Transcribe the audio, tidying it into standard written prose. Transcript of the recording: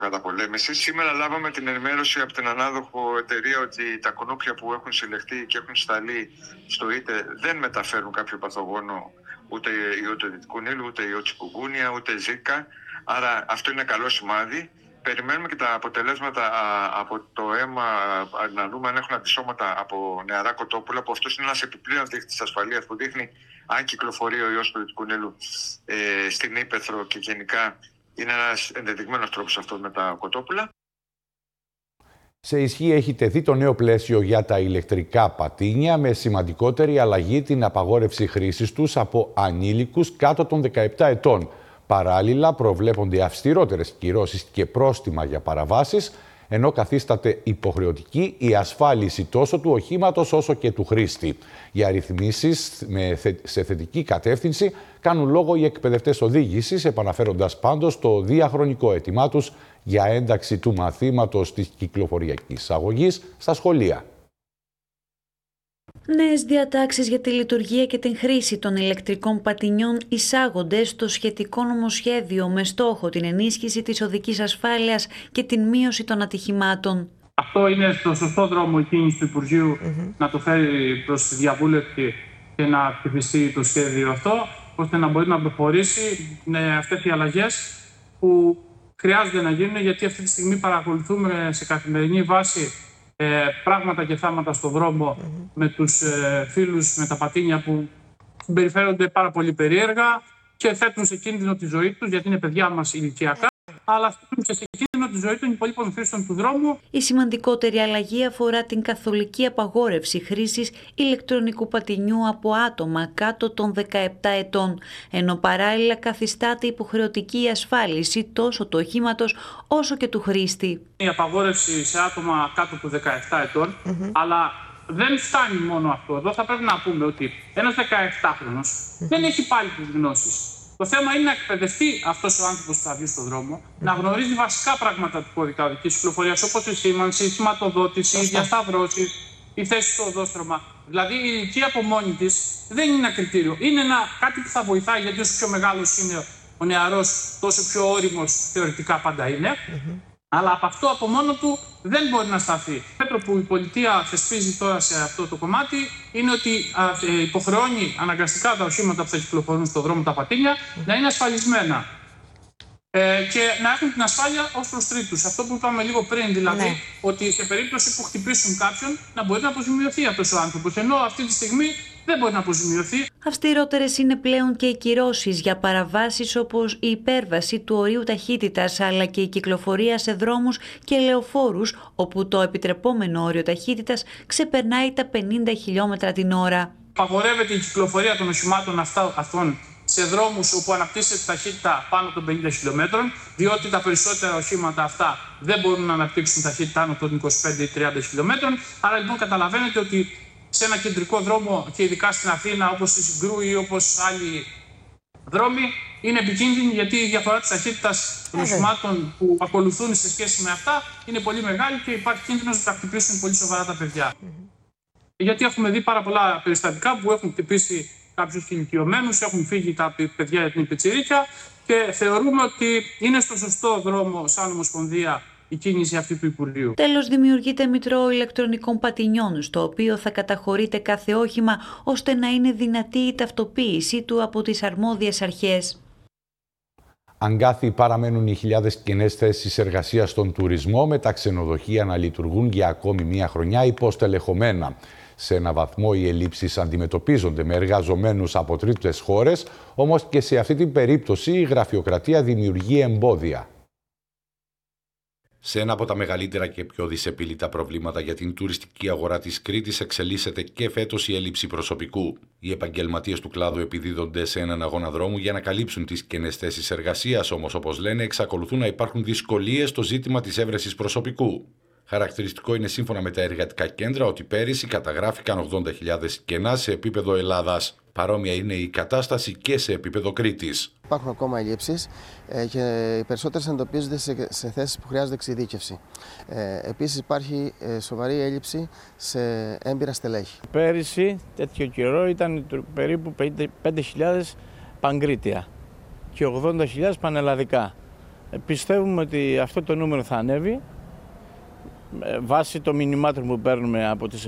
καταπολέμησης. Σήμερα λάβαμε την ενημέρωση από την ανάδοχο εταιρεία ότι τα κουνούπια που έχουν συλλεχθεί και έχουν σταλεί στο ΙΤΕ δεν μεταφέρουν κάποιο παθογόνο, ούτε ιό του Δυτικού Νείλου, ούτε ιό τσικουγκούνια, ούτε ζίκα. Άρα αυτό είναι καλό σημάδι. Περιμένουμε και τα αποτελέσματα από το αίμα να δούμε αν έχουν αντισώματα από νεαρά κοτόπουλα, που αυτός είναι ένας επιπλέον δείκτης ασφαλείας που δείχνει αν κυκλοφορεί ο ιός του Δυτικού Νείλου στην ύπαιθρο και γενικά είναι ένας ενδεδειγμένος τρόπος αυτό με τα κοτόπουλα. Σε ισχύ έχει τεθεί το νέο πλαίσιο για τα ηλεκτρικά πατίνια, με σημαντικότερη αλλαγή την απαγόρευση χρήσης τους από ανήλικους κάτω των 17 ετών. Παράλληλα, προβλέπονται αυστηρότερες κυρώσεις και πρόστιμα για παραβάσεις, ενώ καθίσταται υποχρεωτική η ασφάλιση τόσο του οχήματος όσο και του χρήστη. Για ρυθμίσεις σε θετική κατεύθυνση κάνουν λόγο οι εκπαιδευτές οδήγησης, επαναφέροντας πάντως το διαχρονικό αίτημά τους για ένταξη του μαθήματος της κυκλοφοριακής αγωγής στα σχολεία. Νέες διατάξεις για τη λειτουργία και την χρήση των ηλεκτρικών πατινιών εισάγονται στο σχετικό νομοσχέδιο με στόχο την ενίσχυση της οδικής ασφάλειας και την μείωση των ατυχημάτων. Αυτό είναι στο σωστό δρόμο η κίνηση του Υπουργείου να το φέρει προς τη διαβούλευση και να ψηφιστεί το σχέδιο αυτό, ώστε να μπορεί να προχωρήσει με αυτές οι αλλαγές που χρειάζεται να γίνουν, γιατί αυτή τη στιγμή παρακολουθούμε σε καθημερινή βάση πράγματα και θάματα στον δρόμο με τους φίλους με τα πατίνια που συμπεριφέρονται πάρα πολύ περίεργα και θέτουν σε κίνδυνο τη ζωή τους, γιατί είναι παιδιά μας ηλικιακά, αλλά θέτουν και σε κίνδυνο τη ζωή των υπολείπων χρήστων του δρόμου. Η σημαντικότερη αλλαγή αφορά την καθολική απαγόρευση χρήσης ηλεκτρονικού πατινιού από άτομα κάτω των 17 ετών, ενώ παράλληλα καθιστάται υποχρεωτική η ασφάλιση τόσο του οχήματος όσο και του χρήστη. Η απαγόρευση σε άτομα κάτω των 17 ετών, αλλά δεν φτάνει μόνο αυτό. Εδώ θα πρέπει να πούμε ότι ένας 17χρονος δεν έχει πάλι τις γνώσεις. Το θέμα είναι να εκπαιδευτεί αυτός ο άνθρωπος που θα βγει στον δρόμο, να γνωρίζει βασικά πράγματα του κώδικα οδικής κυκλοφορίας, όπως η σήμανση, η σηματοδότηση, οι διασταυρώσεις, η θέση στο οδόστρωμα. Δηλαδή η ηλικία από μόνη της δεν είναι ένα κριτήριο. Είναι κάτι που θα βοηθάει, γιατί όσο πιο μεγάλος είναι ο νεαρός, τόσο πιο όριμος θεωρητικά πάντα είναι. Αλλά από αυτό από μόνο του δεν μπορεί να σταθεί. Το μέτρο που η πολιτεία θεσπίζει τώρα σε αυτό το κομμάτι είναι ότι υποχρεώνει αναγκαστικά τα οχήματα που θα κυκλοφορούν στον δρόμο, τα πατίνια, να είναι ασφαλισμένα. Και να έχουν την ασφάλεια ως προς τρίτους. Αυτό που είπαμε λίγο πριν, δηλαδή, ότι σε περίπτωση που χτυπήσουν κάποιον, να μπορεί να αποζημιωθεί αυτός ο άνθρωπος. Ενώ αυτή τη στιγμή δεν μπορεί να αποζημιωθεί. Αυστηρότερες είναι πλέον και οι κυρώσεις για παραβάσεις όπως η υπέρβαση του ορίου ταχύτητας, αλλά και η κυκλοφορία σε δρόμους και λεωφόρους όπου το επιτρεπόμενο όριο ταχύτητας ξεπερνάει τα 50 χιλιόμετρα την ώρα. Απαγορεύεται η κυκλοφορία των οχημάτων αυτών σε δρόμους όπου αναπτύσσεται ταχύτητα πάνω των 50 χιλιόμετρων, διότι τα περισσότερα οχήματα αυτά δεν μπορούν να αναπτύξουν ταχύτητα άνω των 25 ή 30 χιλιόμετρων. Άρα λοιπόν καταλαβαίνετε ότι σε ένα κεντρικό δρόμο και ειδικά στην Αθήνα, όπως στη Συγκρού ή όπως άλλοι δρόμοι, είναι επικίνδυνη, γιατί η διαφορά της ταχύτητας των οχημάτων που ακολουθούν σε σχέση με αυτά είναι πολύ μεγάλη και υπάρχει κίνδυνος να τα χτυπήσουν πολύ σοβαρά τα παιδιά. Γιατί έχουμε δει πάρα πολλά περιστατικά που έχουν χτυπήσει κάποιους ηλικιωμένους, έχουν φύγει τα παιδιά για την πιτσιρίκια και θεωρούμε ότι είναι στο σωστό δρόμο σαν Ομοσπονδία η κίνηση αυτή του Υπουργείου. Τέλος, δημιουργείται μητρό ηλεκτρονικών πατινιών, στο οποίο θα καταχωρείται κάθε όχημα, ώστε να είναι δυνατή η ταυτοποίησή του από τις αρμόδιες αρχές. Αγκάθι παραμένουν οι χιλιάδες κενές θέσεις εργασίας στον τουρισμό, με τα ξενοδοχεία να λειτουργούν για ακόμη μία χρονιά υποστελεχωμένα. Σε ένα βαθμό οι ελλείψεις αντιμετωπίζονται με εργαζομένους από τρίτες χώρες, όμως και σε αυτή την περίπτωση η γραφειοκρατία δημιουργεί εμπόδια. Σε ένα από τα μεγαλύτερα και πιο δυσεπίλητα προβλήματα για την τουριστική αγορά της Κρήτης εξελίσσεται και φέτος η έλλειψη προσωπικού. Οι επαγγελματίες του κλάδου επιδίδονται σε έναν αγώνα δρόμου για να καλύψουν τις κενές θέσεις εργασίας, όμως όπως λένε εξακολουθούν να υπάρχουν δυσκολίες στο ζήτημα της έβρεσης προσωπικού. Χαρακτηριστικό είναι, σύμφωνα με τα εργατικά κέντρα, ότι πέρυσι καταγράφηκαν 80.000 κενά σε επίπεδο Ελλάδας. Παρόμοια είναι η κατάσταση και σε επίπεδο Κρήτης. Υπάρχουν ακόμα ελλείψεις και οι περισσότερες εντοπίζονται σε θέσεις που χρειάζονται εξειδίκευση. Επίσης υπάρχει σοβαρή έλλειψη σε έμπειρα στελέχη. Πέρυσι, τέτοιο καιρό, ήταν περίπου 5.000 παγκρίτια και 80.000 πανελλαδικά. Πιστεύουμε ότι αυτό το νούμερο θα ανέβει βάσει των μηνυμάτων που παίρνουμε από τις